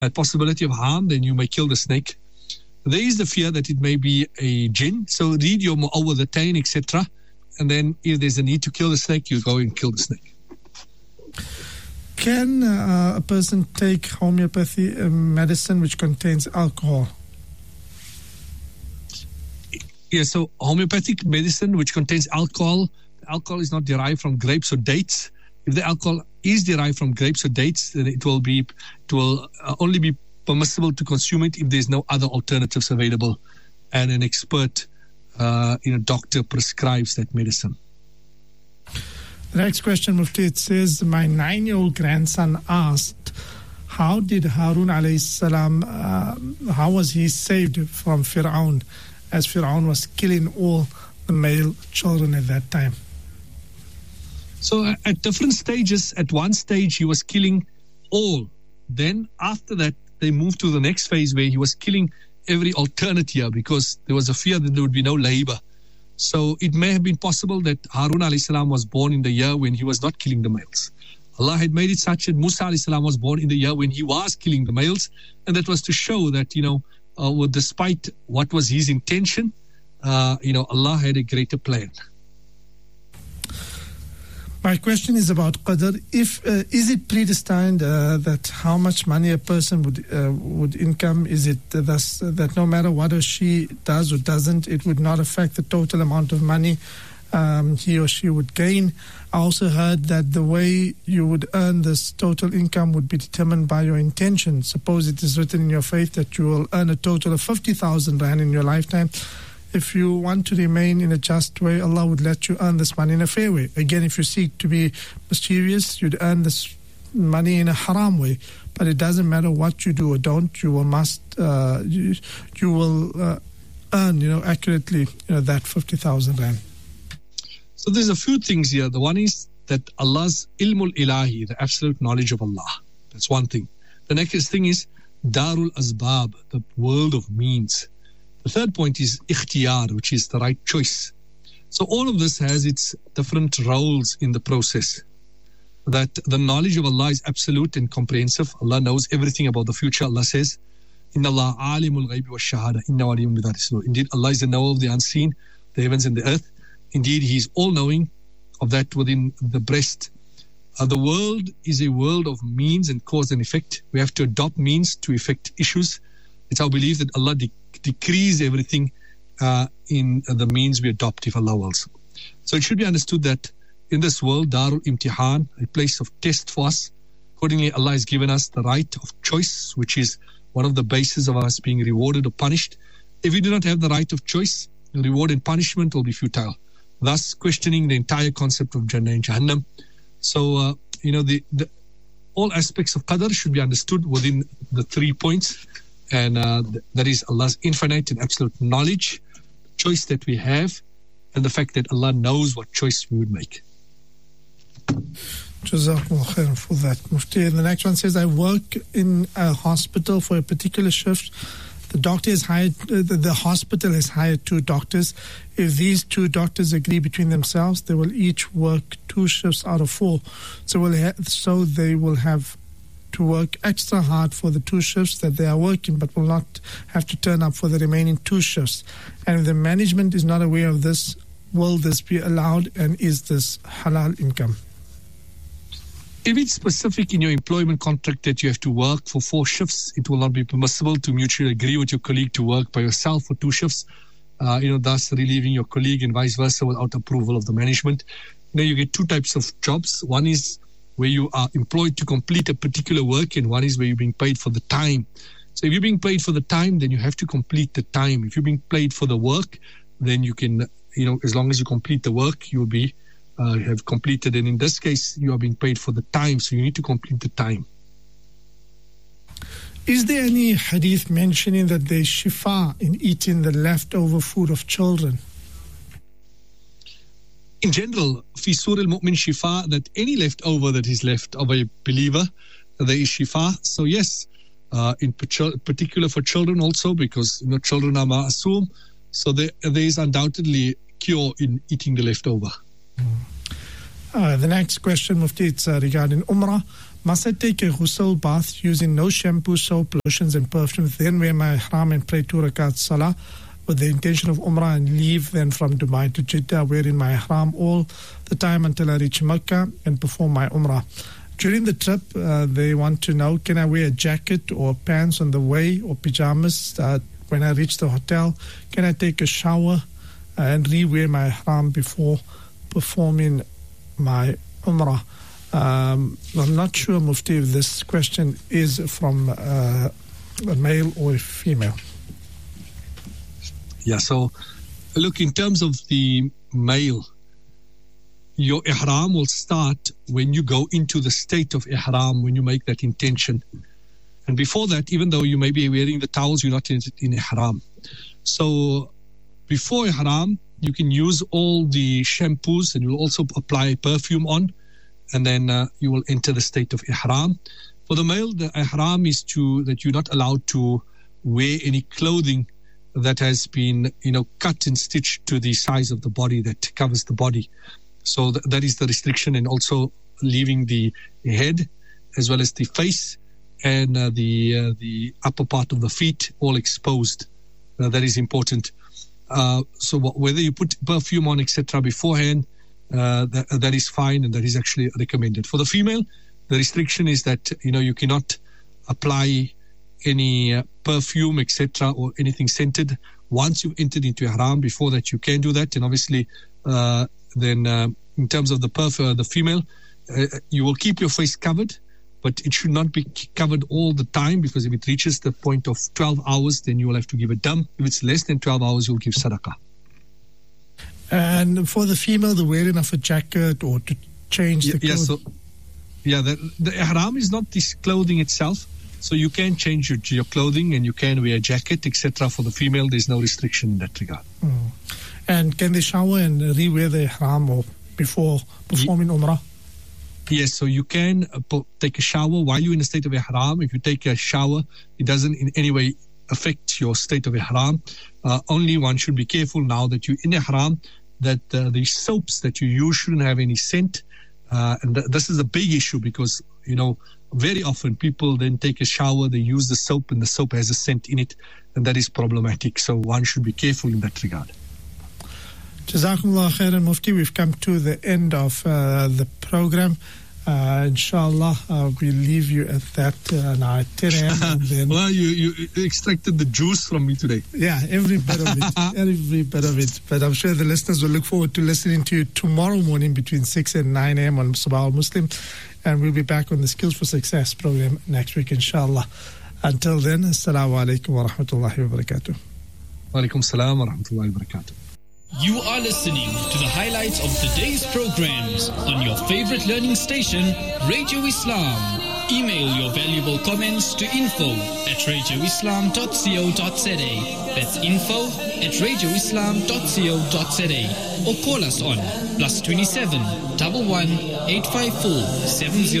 possibility of harm, then you may kill the snake. There is the fear that it may be a jinn. So read your mu'awwidhatayn, etc. And then if there's a need to kill the snake, you go and kill the snake. Can a person take homeopathy medicine which contains alcohol? Yeah, so homeopathic medicine which contains alcohol is not derived from grapes or dates. If the alcohol is derived from grapes or dates, then it will only be permissible to consume it if there's no other alternatives available and an expert doctor prescribes that medicine. The next question, Mufti, it says, my 9-year-old grandson asked, how did Harun alayhi salam, how was he saved from Fir'aun, as Fir'aun was killing all the male children at that time? So at different stages, at one stage he was killing all. Then after that, they moved to the next phase where he was killing every alternate year because there was a fear that there would be no labor. So it may have been possible that Harun alayhi salam was born in the year when he was not killing the males. Allah had made it such that Musa alayhi salam was born in the year when he was killing the males, and that was to show that, despite what was his intention, Allah had a greater plan. My question is about qadr. Is it predestined that how much money a person would income? Is it thus that no matter what or she does or doesn't, it would not affect the total amount of money he or she would gain? I also heard that the way you would earn this total income would be determined by your intention. Suppose it is written in your faith that you will earn a total of 50,000 rand in your lifetime. If you want to remain in a just way, Allah would let you earn this money in a fair way. Again, if you seek to be mischievous, you'd earn this money in a haram way. But it doesn't matter what you do or don't, you will earn, accurately, that 50,000 rand. So there's a few things here. The one is that Allah's ilmul ilahi, the absolute knowledge of Allah. That's one thing. The next thing is darul asbab, the world of means. The third point is ikhtiyar, which is the right choice. So all of this has its different roles in the process. That the knowledge of Allah is absolute and comprehensive. Allah knows everything about the future. Allah says, Inna Allah alimul ghaybi wa shahada, inna waliyum bidhati sudur. Indeed, Allah is the knower of the unseen, the heavens and the earth. Indeed, He is all-knowing of that within the breast. The world is a world of means and cause and effect. We have to adopt means to effect issues. It's our belief that Allah decrees everything in the means we adopt if Allah wills. So it should be understood that in this world, Darul Imtihan, a place of test for us. Accordingly, Allah has given us the right of choice, which is one of the bases of us being rewarded or punished. If we do not have the right of choice, the reward and punishment will be futile, thus questioning the entire concept of Jannah and Jahannam. So, all aspects of Qadr should be understood within the 3 points. And that is Allah's infinite and absolute knowledge, choice that we have, and the fact that Allah knows what choice we would make. Jazakumullah khairan for that, Mufti. And the next one says, I work in a hospital for a particular shift. The doctor is hired, the hospital has hired 2 doctors. If these 2 doctors agree between themselves, they will each work 2 shifts out of 4. So they will have to work extra hard for the 2 shifts that they are working, but will not have to turn up for the remaining 2 shifts. And if the management is not aware of this, will this be allowed, and is this halal income? If it's specific in your employment contract that you have to work for 4 shifts, it will not be permissible to mutually agree with your colleague to work by yourself for 2 shifts, thus relieving your colleague and vice versa without approval of the management. Now you get 2 types of jobs. One is where you are employed to complete a particular work, and one is where you're being paid for the time. So if you're being paid for the time, then you have to complete the time. If you're being paid for the work, then you can, as long as you complete the work, you'll be have completed. And in this case, you are being paid for the time, so you need to complete the time. Is there any hadith mentioning that there's shifa in eating the leftover food of children? In general, fi Surah Al-Mu'min shifa, that any leftover that is left of a believer, there is shifa. So yes, in particular for children also, because children are ma'asum, so there is undoubtedly cure in eating the leftover. The next question, Mufti, it's regarding Umrah. Must I take a ghusl bath using no shampoo, soap, lotions and perfumes, then wear my ihram and pray 2 rakat salah with the intention of Umrah and leave then from Dubai to Jeddah wearing my ihram all the time until I reach Mecca and perform my Umrah? During the trip, they want to know, can I wear a jacket or pants on the way or pajamas when I reach the hotel? Can I take a shower and re-wear my ihram before performing my Umrah? I'm not sure, Mufti, if this question is from a male or a female. Yeah, so look, in terms of the male, your ihram will start when you go into the state of ihram, when you make that intention. And before that, even though you may be wearing the towels, you're not in ihram. So before ihram, you can use all the shampoos and you'll also apply perfume on, and then you will enter the state of ihram. For the male, the ihram is that you're not allowed to wear any clothing that has been, cut and stitched to the size of the body that covers the body. So that is the restriction, and also leaving the head as well as the face and the upper part of the feet all exposed. That is important. So whether you put perfume on, etc., beforehand, that is fine, and that is actually recommended. For the female, the restriction is that you cannot apply any perfume, etc., or anything scented once you've entered into ihram. Before that, you can do that, and obviously, then in terms of the female, you will keep your face covered, but it should not be covered all the time, because if it reaches the point of 12 hours, then you will have to give a dam. If it's less than 12 hours, you'll give sadaqah. And for the female, the wearing of a jacket or to change the clothes? The ihram is not this clothing itself. So you can change your clothing and you can wear a jacket, etc. For the female, there's no restriction in that regard. And can they shower and re-wear the ihram or before performing Umrah? Yes, so you can take a shower while you're in a state of ihram. If you take a shower, it doesn't in any way affect your state of ihram. Only one should be careful now that you're in ihram, that the soaps that you use shouldn't have any scent. And this is a big issue because, very often people then take a shower, they use the soap, and the soap has a scent in it, and that is problematic. So one should be careful in that regard. Jazakumullah khairan, Mufti. We've come to the end of the program. Inshallah, we'll leave you at that now at 10 a.m. And then well, you extracted the juice from me today. Yeah, every bit of it. Every bit of it. But I'm sure the listeners will look forward to listening to you tomorrow morning between 6 and 9 a.m. on Sabah al-Muslim. And we'll be back on the Skills for Success program next week, inshallah. Until then, assalamu alaikum wa rahmatullahi wa barakatuh. Wa alaikum salam wa rahmatullahi wa barakatuh. You are listening to the highlights of the day's programs on your favorite learning station, Radio Islam. Email your valuable comments to info@radioislam.co.za. That's info@radioislam.co.za. Or call us on +27 11 854 70.